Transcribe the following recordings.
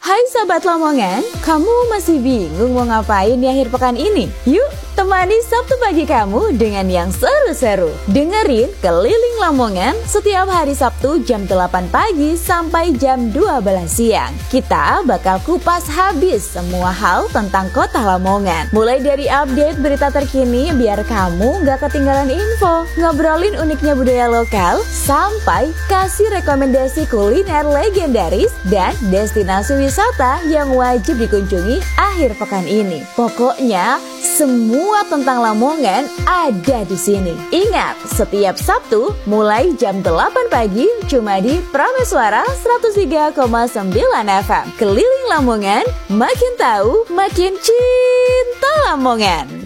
Hai Sobat Lamongan, kamu masih bingung mau ngapain di akhir pekan ini? Yuk, temani Sabtu pagi kamu dengan yang seru-seru. Dengerin Keliling Lamongan setiap hari Sabtu jam 8 pagi sampai jam 12 siang. Kita bakal kupas habis semua hal tentang kota Lamongan. Mulai dari update berita terkini biar kamu gak ketinggalan info, ngobrolin uniknya budaya lokal, sampai kasih rekomendasi kuliner legendaris dan destinasi wisata yang wajib dikunjungi akhir pekan ini. Pokoknya semua tentang Lamongan ada di sini. Ingat, setiap Sabtu mulai jam 8 pagi cuma di Prameswara 103,9 FM. Keliling Lamongan, makin tahu, makin cinta Lamongan.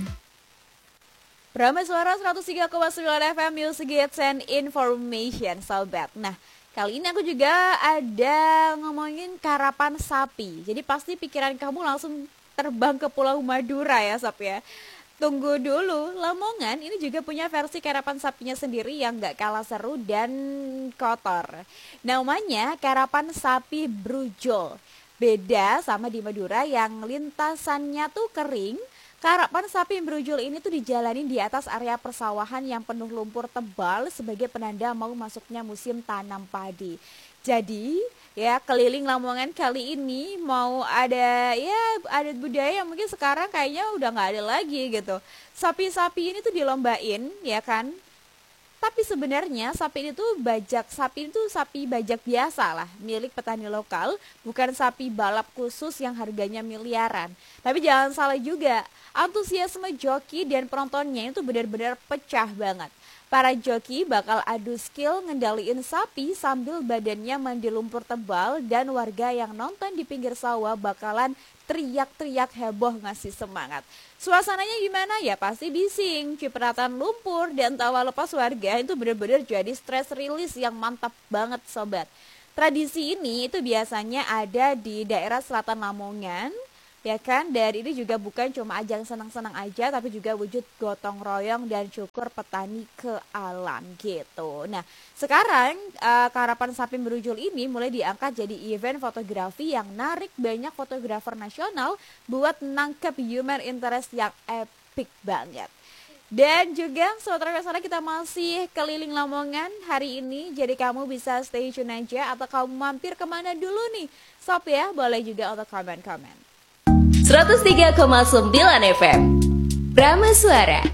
Prameswara 103,9 FM Music Hits and Information, Sobat. Nah, kali ini aku juga ada ngomongin karapan sapi. Jadi pasti pikiran kamu langsung terbang ke Pulau Madura ya, Sob ya. Tunggu dulu, Lamongan ini juga punya versi karapan sapinya sendiri yang gak kalah seru dan kotor. Namanya karapan sapi brujol. Beda sama di Madura yang lintasannya tuh kering. Karapan sapi brujol ini tuh dijalani di atas area persawahan yang penuh lumpur tebal sebagai penanda mau masuknya musim tanam padi. Jadi ya keliling Lamongan kali ini mau ada adat budaya yang mungkin sekarang kayaknya udah nggak ada lagi gitu. Sapi-sapi ini tuh dilombain ya kan. Tapi sebenarnya sapi itu sapi bajak biasa lah, milik petani lokal, bukan sapi balap khusus yang harganya miliaran. Tapi jangan salah juga, antusiasme joki dan penontonnya itu benar-benar pecah banget. Para joki bakal adu skill ngendaliin sapi sambil badannya mandi lumpur tebal dan warga yang nonton di pinggir sawah bakalan teriak-teriak heboh ngasih semangat. Suasananya gimana? Ya pasti bising, cipratan lumpur dan tawa lepas warga itu benar-benar jadi stress release yang mantap banget Sobat. Tradisi ini itu biasanya ada di daerah selatan Lamongan. Ya kan, dan ini juga bukan cuma ajang senang-senang aja, tapi juga wujud gotong royong dan syukur petani ke alam gitu. Nah, sekarang karapan sapi brujol ini mulai diangkat jadi event fotografi yang narik banyak fotografer nasional buat nangkep human interest yang epic banget. Dan juga saudara-saudara kita masih keliling Lamongan hari ini, jadi kamu bisa stay tune aja atau kamu mampir kemana dulu nih? Sob ya, boleh juga untuk komen-komen. 103,9 FM Prameswara.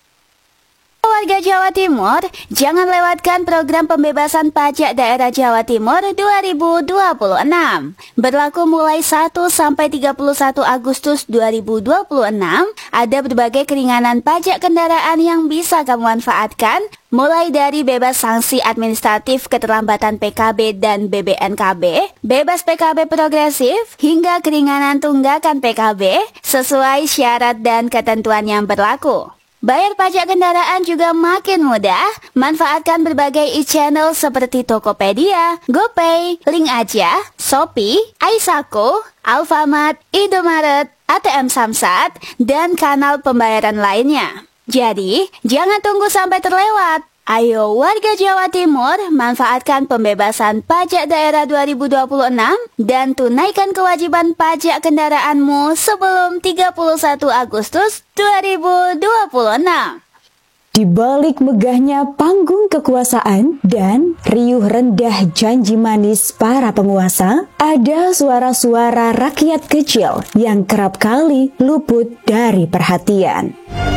Warga Jawa Timur, jangan lewatkan program pembebasan pajak daerah Jawa Timur 2026. Berlaku mulai 1 sampai 31 Agustus 2026, ada berbagai keringanan pajak kendaraan yang bisa kamu manfaatkan, mulai dari bebas sanksi administratif keterlambatan PKB dan BBNKB, bebas PKB progresif, hingga keringanan tunggakan PKB sesuai syarat dan ketentuan yang berlaku. Bayar pajak kendaraan juga makin mudah. Manfaatkan berbagai e-channel seperti Tokopedia, GoPay, Link Aja, Shopee, Aisaku, Alfamart, Indomaret, ATM Samsat, dan kanal pembayaran lainnya. Jadi, jangan tunggu sampai terlewat. Ayo warga Jawa Timur, manfaatkan pembebasan pajak daerah 2026 dan tunaikan kewajiban pajak kendaraanmu sebelum 31 Agustus 2026. Di balik megahnya panggung kekuasaan dan riuh rendah janji manis para penguasa, ada suara-suara rakyat kecil yang kerap kali luput dari perhatian.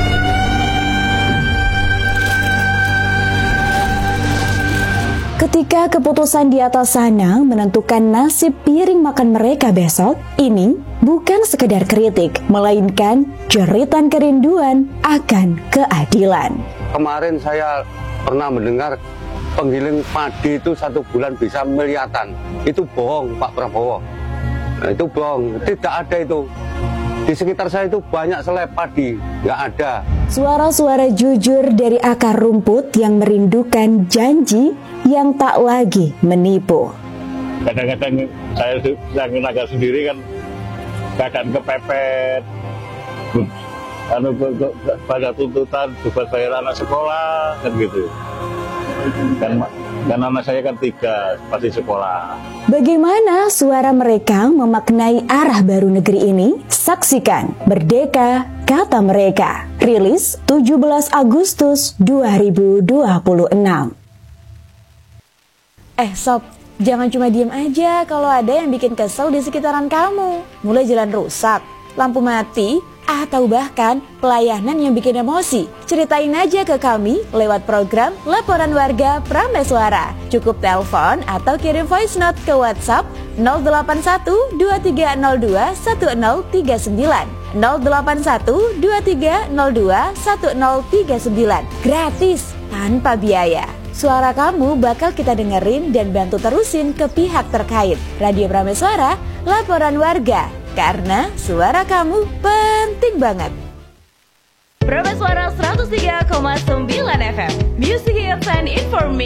Ketika keputusan di atas sana menentukan nasib piring makan mereka besok, ini bukan sekedar kritik, melainkan jeritan kerinduan akan keadilan. Kemarin saya pernah mendengar penggiling padi itu 1 bulan bisa miliatan. Itu bohong Pak Prabowo. Nah, itu bohong, tidak ada itu. Di sekitar saya itu banyak selai padi, nggak ada. Suara-suara jujur dari akar rumput yang merindukan janji yang tak lagi menipu. Kadang-kadang saya yang tenaga sendiri kan kadang kepepet, pada tuntutan buat bayar anak sekolah kan gitu. Dan Karena anak saya kan 3 pasti sekolah. Bagaimana suara mereka memaknai arah baru negeri ini? Saksikan Merdeka Kata Mereka, rilis 17 Agustus 2026. Sob, jangan cuma diem aja kalau ada yang bikin kesel di sekitaran kamu. Mulai jalan rusak, lampu mati, atau bahkan pelayanan yang bikin emosi. Ceritain aja ke kami lewat program Laporan Warga Prameswara. Cukup telepon atau kirim voice note ke WhatsApp 081 2302 1039 081 2302 1039. Gratis, tanpa biaya. Suara kamu bakal kita dengerin dan bantu terusin ke pihak terkait. Radio Prameswara, Laporan Warga. Karena suara kamu penting banget. Prameswara 103,9 FM. Music Hits and Information.